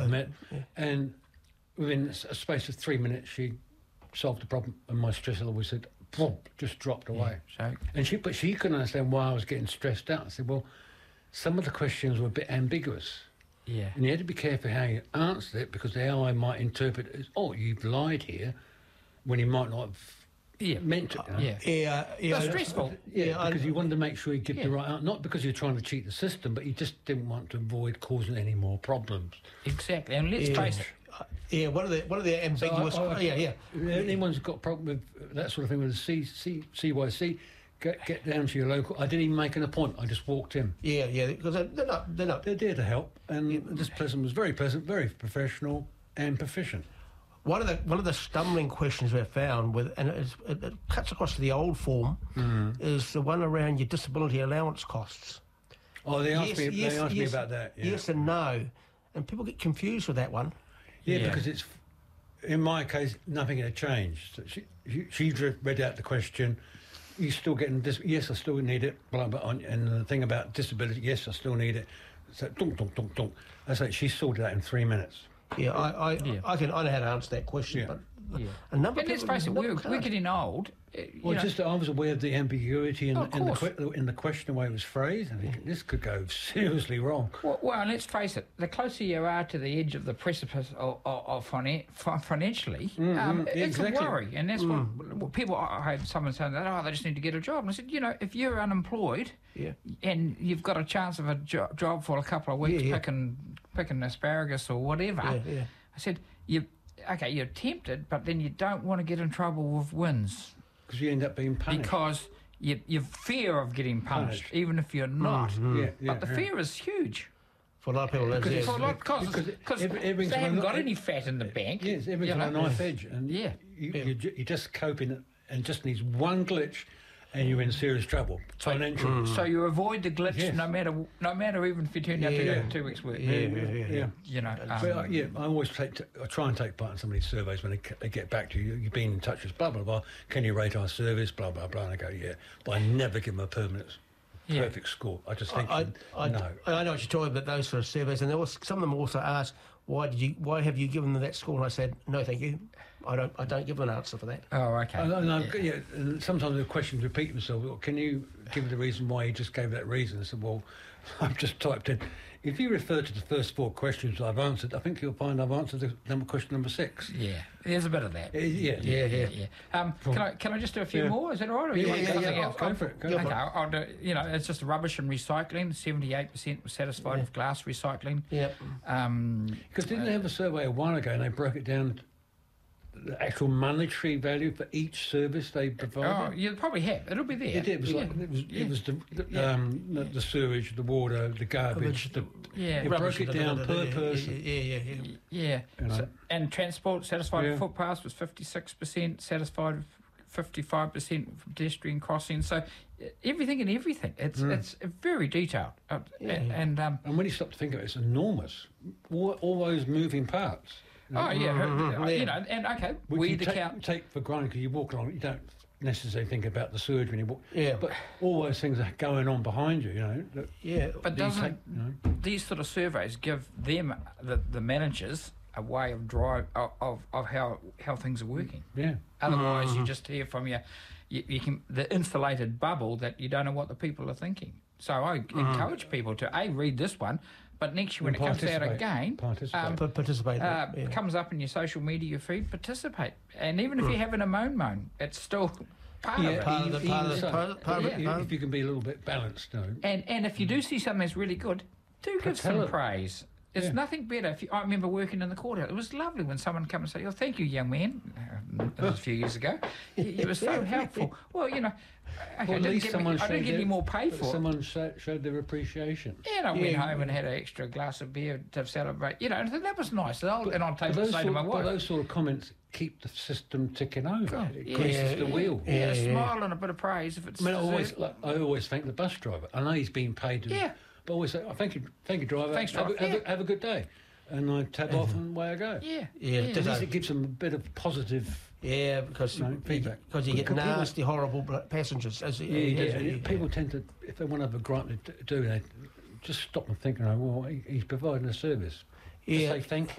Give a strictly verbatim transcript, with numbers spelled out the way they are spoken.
met, yeah. and within a space of three minutes, she solved the problem, and my stress level said, boom, just dropped away. Yeah, so. And she, but she couldn't understand why I was getting stressed out. I said, well, some of the questions were a bit ambiguous. Yeah. And you had to be careful how you answered it, because the A I might interpret it as, oh, you've lied here, when he might not have yeah. meant it. You know? Yeah. Yeah, yeah. That's stressful. Yeah, Yeah, because I- you wanted to make sure you give Yeah. the right answer, not because you're trying to cheat the system, but you just didn't want to avoid causing any more problems. Exactly. And let's Yeah. face it. Uh, yeah, one of the one of the ambiguous. So I- I- oh, yeah, yeah. If anyone's got a problem with that sort of thing with the C, C, C Y C, get, get down to your local. I didn't even make an appointment. I just walked in. Yeah, yeah, because they're they're not, they're not. They're there to help, and this person was very pleasant, very professional, and proficient. One of the one of the stumbling questions we've found with, and it's, it, it cuts across to the old form, mm. is the one around your disability allowance costs. Oh, they asked Yes, me. yes, they asked yes, me about that. Yeah. Yes and no, and people get confused with that one. Yeah, Yeah. because it's, in my case, nothing had changed. So she, she, she read out the question. You still getting this? Yes, I still need it. Blah blah. And the thing about disability, yes, I still need it. So dunk dunk dunk dunk. I say she sorted that in three minutes. Yeah, I I, Yeah. I can I know how to answer that question, Yeah. but Yeah. a number And of let's people, face it, number we're, can't. we're getting old. uh, you Well, know. just that I was aware of the ambiguity in, Oh, of in the course. que- in the question, the way it was phrased. I think this could go seriously wrong. Well, well, let's face it. The closer you are to the edge of the precipice of, of, of finan- fi- financially, um, it's exactly. a worry, and that's what, what people. I heard someone saying that. Oh, they just need to get a job. And I said, you know, if you're unemployed, Yeah. and you've got a chance of a jo- job for a couple of weeks Yeah, yeah. picking picking asparagus or whatever, Yeah, yeah. I said, you okay, you're tempted, but then you don't want to get in trouble with wins Because you end up being punished. because you you fear of getting punished, Punished. even if you're not. yeah, yeah, But the yeah. fear is huge. For a lot of people, that's Because yeah, it's For a lot, because Because because every- everything's they on haven't a- got any fat in the bank. Yes, everything's you on know? a knife edge, and Yeah. you, Yeah. you, ju- you just coping it, and just needs one glitch, and you're in serious trouble financially. So you avoid the glitch, Yes. no matter no matter even if you turn out to Yeah. do two weeks work. Yeah, yeah, yeah, yeah. You know, um, But uh, yeah, I always take. T- I try and take part in some of these surveys when they, c- they get back to you. You've been in touch with blah blah blah. Can you rate our service? Blah blah blah. And I go, yeah, but I never give them a permanent, Yeah. perfect score. I just think I, I, no. I know what you're talking about, those sort of surveys, and there was some of them also asked, "Why did you? Why have you given them that score?" And I said, "No, thank you. I don't. I don't give an answer for that." oh, okay. And, and I've, Yeah. yeah, and sometimes the questions repeat themselves. Well, can you give the reason why you just gave that reason? I said, well, I've just typed in. If you refer to the first four questions I've answered, I think you'll find I've answered the number question number six. Yeah, there's a bit of that. Uh, yeah, Yeah, yeah, yeah. Um, can I can I just do a few Yeah. more? Is that all right? Or Yeah, you want yeah, something yeah. else? Go for it, go okay, for it. I'll, I'll do. You know, it's just rubbish and recycling. Seventy-eight percent were satisfied Yeah. with glass recycling. Yeah. Um, Because didn't they have a survey a while ago and they broke it down to the actual monetary value for each service they oh, provided? you probably have. It'll be there. It, did, it was Yeah. like it was, Yeah. it was the the, Yeah. um, the the sewage, the water, the garbage. The, Yeah. it broke it down per yeah, person. Yeah, yeah, yeah. yeah. Yeah, You know. so, and transport satisfied Yeah. with footpaths was fifty-six percent, satisfied with fifty-five percent from pedestrian crossings. So uh, everything and everything. It's Mm. it's very detailed, uh, Yeah. and, and um, And when you stop to think of it, it's enormous. All, all those moving parts. you know. oh yeah, Mhm, uh, yeah. you know, and okay, Which we you the take, count. take for granted because you walk along, you don't necessarily think about the sewage when you walk. Yeah. But all those things are going on behind you, you know. that Yeah. But you doesn't take, you know. these sort of surveys give them the, the managers a way of drive of, of, of how how things are working? Yeah. Otherwise, you just hear from your you, you can the insulated bubble that you don't know what the people are thinking. So I encourage people to a read this one, but next year when And it comes out participate. again, Participate. um, Pa- participate. in uh, it, yeah. comes up in your social media feed, participate. And even if you're having a moan moan, it's still part of it. Part of the- part of the- so, part of- part of it, if- part of- if you can be a little bit balanced, you know. And and if you do see something that's really good, do give Tell some it. praise. It's Yeah. nothing better. If you, I remember working in the courthouse. It was lovely when someone come and say, "Oh, thank you, young man." Uh, That was a few years ago. You, you were so helpful. Well, you know, okay, Well, I at didn't, least get, me, someone I didn't showed get any their- more pay for it. Someone show, showed their appreciation. And I went Yeah, home and had an extra glass of beer to celebrate. You know, and that was nice. And I'll, and I'll take But it those, say to sort, my but wife. those sort of comments keep the system ticking over. Oh, it yeah, greases the yeah, wheel. yeah, Yeah, a yeah. smile and a bit of praise if it's I mean, I always, deserved. like, I always thank the bus driver. I know he's being paid. To, Yeah. But I always say, oh, thank you, thank you, driver. Thanks, have, driver. a, have, Yeah. a, have a good day. And I tab off and away I go. Yeah, Yeah, At does least that- it gives them a bit of positive. Yeah, because No, feedback. because you get People- nasty, horrible bl- passengers. As, Yeah, he does. And People tend to, if they want to have a gripe to do, they just stop and think, oh, well, he, he's providing a service. Just Yeah. say thank you.